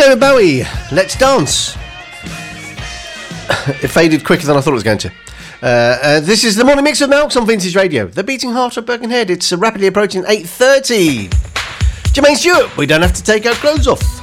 David Bowie, Let's Dance. It faded quicker than I thought it was going to. This is the morning mix of Malks on Vintage Radio. The beating heart of Birkenhead. It's rapidly approaching 8:30. Jermaine Stewart, we don't have to take our clothes off.